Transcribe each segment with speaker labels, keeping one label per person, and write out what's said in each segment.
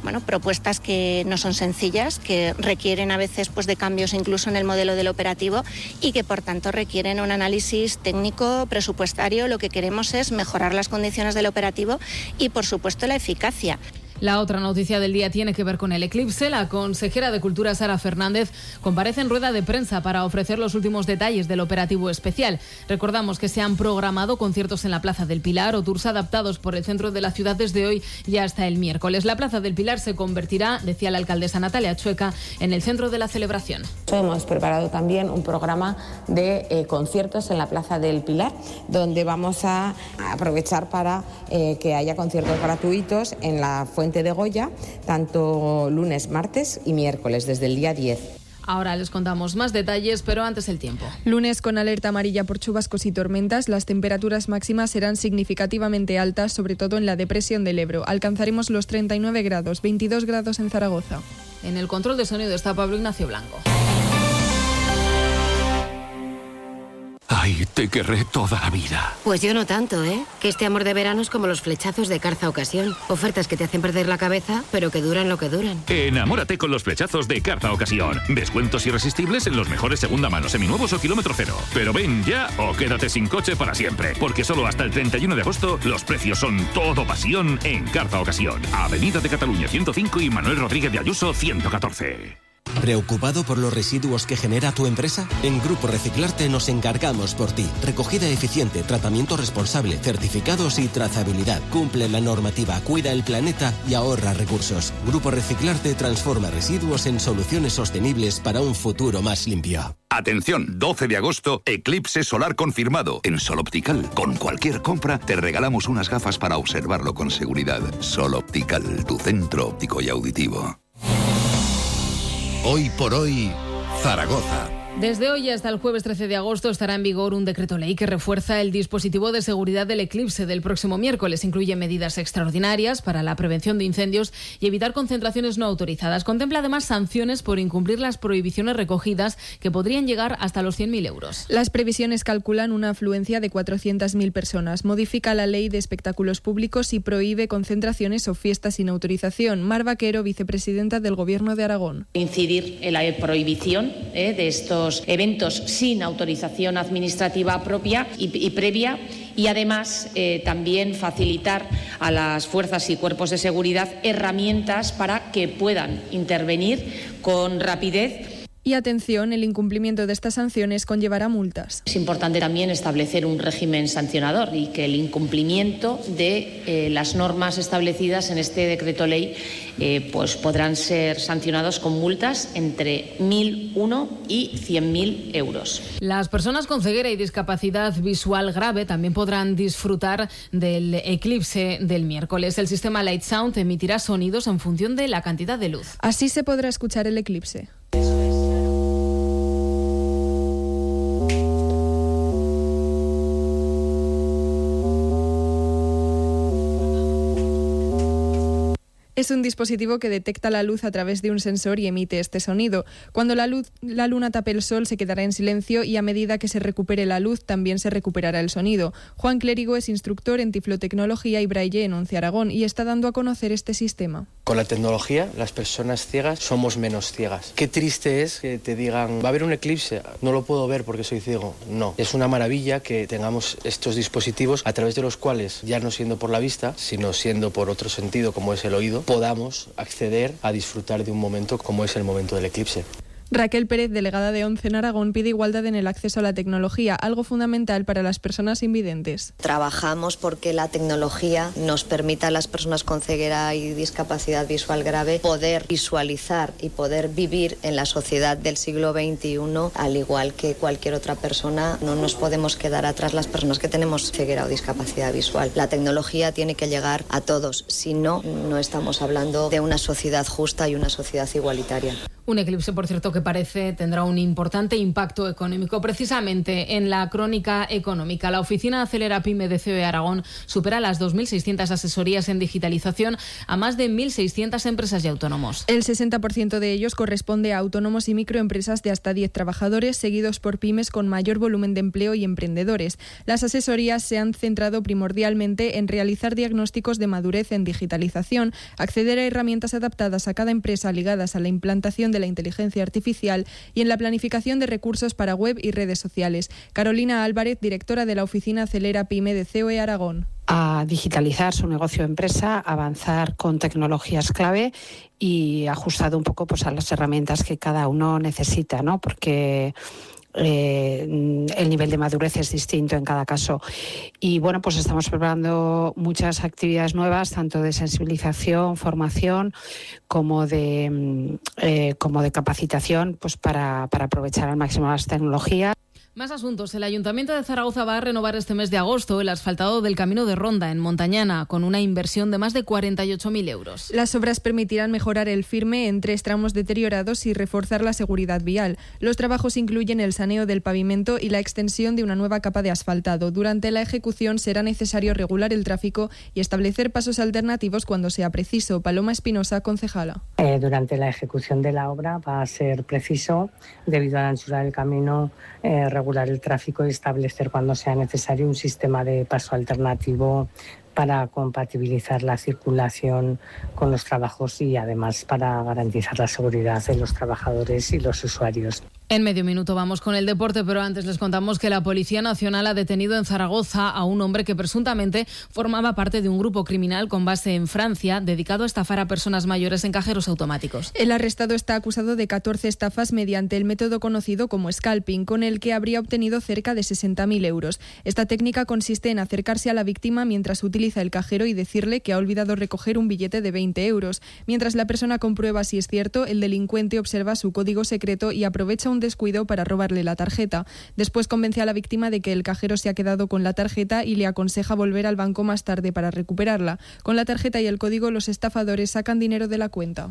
Speaker 1: propuestas que no son sencillas, que requieren a veces pues de cambios incluso en el modelo del operativo y que por tanto requieren un análisis técnico, presupuestario. Lo que queremos es mejorar las condiciones del operativo y por supuesto la eficacia.
Speaker 2: La otra noticia del día tiene que ver con el eclipse. La consejera de Cultura, Sara Fernández, comparece en rueda de prensa para ofrecer los últimos detalles del operativo especial. Recordamos que se han programado conciertos en la Plaza del Pilar o tours adaptados por el centro de la ciudad desde hoy y hasta el miércoles. La Plaza del Pilar se convertirá, decía la alcaldesa Natalia Chueca, en el centro de la celebración.
Speaker 3: Hemos preparado también un programa de conciertos en la Plaza del Pilar, donde vamos a aprovechar para que haya conciertos gratuitos en la Fuente de Goya, tanto lunes, martes y miércoles, desde el día 10.
Speaker 2: Ahora les contamos más detalles, pero antes el tiempo.
Speaker 4: Lunes con alerta amarilla por chubascos y tormentas. Las temperaturas máximas serán significativamente altas, sobre todo en la depresión del Ebro. Alcanzaremos los 39 grados, 22 grados en Zaragoza.
Speaker 2: En el control de sonido está Pablo Ignacio Blanco.
Speaker 5: Ay, te querré toda la vida.
Speaker 6: Pues yo no tanto, ¿eh? Que este amor de verano es como los flechazos de Carza Ocasión. Ofertas que te hacen perder la cabeza, pero que duran lo que duran.
Speaker 5: Enamórate con los flechazos de Carza Ocasión. Descuentos irresistibles en los mejores segunda mano, seminuevos o kilómetro cero. Pero ven ya o quédate sin coche para siempre. Porque solo hasta el 31 de agosto los precios son todo pasión en Carza Ocasión. Avenida de Cataluña 105 y Manuel Rodríguez de Ayuso 114.
Speaker 7: ¿Preocupado por los residuos que genera tu empresa? En Grupo Reciclarte nos encargamos por ti. Recogida eficiente, tratamiento responsable, certificados y trazabilidad. Cumple la normativa, cuida el planeta y ahorra recursos. Grupo Reciclarte transforma residuos en soluciones sostenibles para un futuro más limpio.
Speaker 8: Atención, 12 de agosto, eclipse solar confirmado. En Sol Optical, con cualquier compra, te regalamos unas gafas para observarlo con seguridad. Sol Optical, tu centro óptico y auditivo.
Speaker 9: Hoy por hoy, Zaragoza.
Speaker 2: Desde hoy hasta el jueves 13 de agosto estará en vigor un decreto ley que refuerza el dispositivo de seguridad del eclipse del próximo miércoles. Incluye medidas extraordinarias para la prevención de incendios y evitar concentraciones no autorizadas. Contempla además sanciones por incumplir las prohibiciones recogidas que podrían llegar hasta los 100.000 euros.
Speaker 4: Las previsiones calculan una afluencia de 400.000 personas. Modifica la ley de espectáculos públicos y prohíbe concentraciones o fiestas sin autorización. Mar Vaquero, vicepresidenta del Gobierno de Aragón.
Speaker 10: Incidir en la prohibición de estos eventos sin autorización administrativa propia y previa y además también facilitar a las fuerzas y cuerpos de seguridad herramientas para que puedan intervenir con rapidez.
Speaker 4: Y atención, el incumplimiento de estas sanciones conllevará multas.
Speaker 10: Es importante también establecer un régimen sancionador y que el incumplimiento de las normas establecidas en este decreto ley pues podrán ser sancionados con multas entre 1.001 y 100.000 euros.
Speaker 2: Las personas con ceguera y discapacidad visual grave también podrán disfrutar del eclipse del miércoles. El sistema Light Sound emitirá sonidos en función de la cantidad de luz.
Speaker 4: Así se podrá escuchar el eclipse. Es un dispositivo que detecta la luz a través de un sensor y emite este sonido. Cuando la luna tape el sol se quedará en silencio y a medida que se recupere la luz también se recuperará el sonido. Juan Clérigo es instructor en tiflotecnología y braille en ONCE Aragón y está dando a conocer este sistema.
Speaker 11: Con la tecnología, las personas ciegas somos menos ciegas. Qué triste es que te digan, va a haber un eclipse, no lo puedo ver porque soy ciego. No, es una maravilla que tengamos estos dispositivos a través de los cuales, ya no siendo por la vista, sino siendo por otro sentido como es el oído, podamos acceder a disfrutar de un momento como es el momento del eclipse.
Speaker 4: Raquel Pérez, delegada de ONCE en Aragón, pide igualdad en el acceso a la tecnología, algo fundamental para las personas invidentes.
Speaker 12: Trabajamos porque la tecnología nos permita a las personas con ceguera y discapacidad visual grave poder visualizar y poder vivir en la sociedad del siglo XXI, al igual que cualquier otra persona. No nos podemos quedar atrás las personas que tenemos ceguera o discapacidad visual. La tecnología tiene que llegar a todos, si no, no estamos hablando de una sociedad justa y una sociedad igualitaria.
Speaker 2: Un eclipse, por cierto, que tendrá un importante impacto económico. Precisamente en la crónica económica, la oficina Acelera Pyme de COE Aragón supera las 2.600 asesorías en digitalización a más de 1.600 empresas y autónomos.
Speaker 4: El 60% de ellos corresponde a autónomos y microempresas de hasta 10 trabajadores, seguidos por pymes con mayor volumen de empleo y emprendedores. Las asesorías se han centrado primordialmente en realizar diagnósticos de madurez en digitalización, acceder a herramientas adaptadas a cada empresa ligadas a la implantación de la inteligencia artificial y en la planificación de recursos para web y redes sociales. Carolina Álvarez, directora de la oficina Acelera Pyme de COE Aragón.
Speaker 13: A digitalizar su negocio o empresa, avanzar con tecnologías clave y ajustado un poco pues a las herramientas que cada uno necesita, ¿no? Porque el nivel de madurez es distinto en cada caso. Y bueno, pues estamos preparando muchas actividades nuevas, tanto de sensibilización, formación, como de capacitación, pues para aprovechar al máximo las tecnologías.
Speaker 2: Más asuntos. El Ayuntamiento de Zaragoza va a renovar este mes de agosto el asfaltado del Camino de Ronda en Montañana, con una inversión de más de 48.000 euros.
Speaker 4: Las obras permitirán mejorar el firme en 3 tramos deteriorados y reforzar la seguridad vial. Los trabajos incluyen el saneo del pavimento y la extensión de una nueva capa de asfaltado. Durante la ejecución será necesario regular el tráfico y establecer pasos alternativos cuando sea preciso. Paloma Espinosa, concejala.
Speaker 14: Durante la ejecución de la obra va a ser preciso, debido a la anchura del camino, regular el tráfico y establecer cuando sea necesario un sistema de paso alternativo para compatibilizar la circulación con los trabajos y además para garantizar la seguridad de los trabajadores y los usuarios.
Speaker 2: En medio minuto vamos con el deporte, pero antes les contamos que la Policía Nacional ha detenido en Zaragoza a un hombre que presuntamente formaba parte de un grupo criminal con base en Francia dedicado a estafar a personas mayores en cajeros automáticos.
Speaker 4: El arrestado está acusado de 14 estafas mediante el método conocido como scalping, con el que habría obtenido cerca de 60.000 euros. Esta técnica consiste en acercarse a la víctima mientras utiliza el cajero y decirle que ha olvidado recoger un billete de 20 euros. Mientras la persona comprueba si es cierto, el delincuente observa su código secreto y aprovecha un descuido para robarle la tarjeta. Después convence a la víctima de que el cajero se ha quedado con la tarjeta y le aconseja volver al banco más tarde para recuperarla. Con la tarjeta y el código, los estafadores sacan dinero de la cuenta.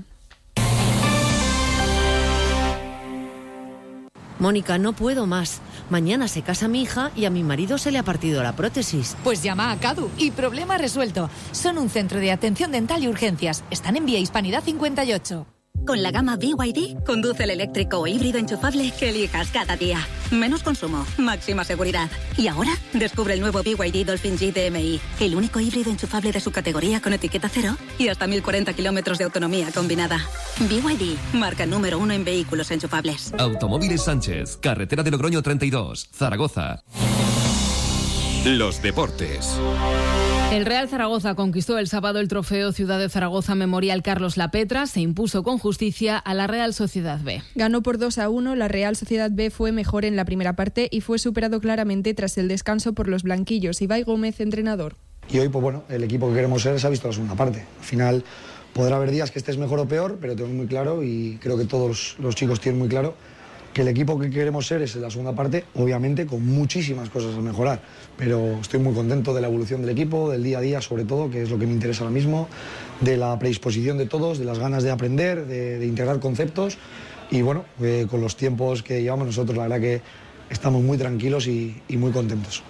Speaker 15: Mónica, no puedo más. Mañana se casa mi hija y a mi marido se le ha partido la prótesis.
Speaker 16: Pues llama a Cadu y problema resuelto. Son un centro de atención dental y urgencias. Están en Vía Hispanidad 58.
Speaker 17: Con la gama BYD, conduce el eléctrico o híbrido enchufable que elijas cada día. Menos consumo, máxima seguridad. Y ahora, descubre el nuevo BYD Dolphin G DMI, el único híbrido enchufable de su categoría con etiqueta cero y hasta 1.040 kilómetros de autonomía combinada. BYD, marca número 1 en vehículos enchufables.
Speaker 9: Automóviles Sánchez, carretera de Logroño 32, Zaragoza. Los deportes.
Speaker 2: El Real Zaragoza conquistó el sábado el trofeo Ciudad de Zaragoza Memorial Carlos Lapetra. Se impuso con justicia a la Real Sociedad B.
Speaker 4: Ganó por 2-1. La Real Sociedad B fue mejor en la primera parte y fue superado claramente tras el descanso por los blanquillos. Ibai Gómez, entrenador.
Speaker 18: Y hoy, pues bueno, el equipo que queremos ser se ha visto la segunda parte. Al final podrá haber días que estés mejor o peor, pero tengo muy claro y creo que todos los chicos tienen muy claro que el equipo que queremos ser es en la segunda parte, obviamente con muchísimas cosas a mejorar, pero estoy muy contento de la evolución del equipo, del día a día sobre todo, que es lo que me interesa ahora mismo, de la predisposición de todos, de las ganas de aprender, de integrar conceptos y bueno, con los tiempos que llevamos nosotros la verdad que estamos muy tranquilos y muy contentos.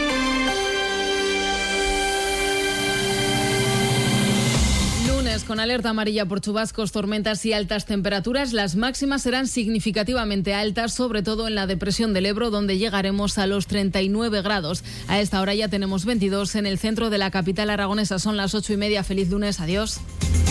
Speaker 2: Con alerta amarilla por chubascos, tormentas y altas temperaturas, las máximas serán significativamente altas, sobre todo en la depresión del Ebro, donde llegaremos a los 39 grados. A esta hora ya tenemos 22 en el centro de la capital aragonesa. Son las 8:30. Feliz lunes. Adiós.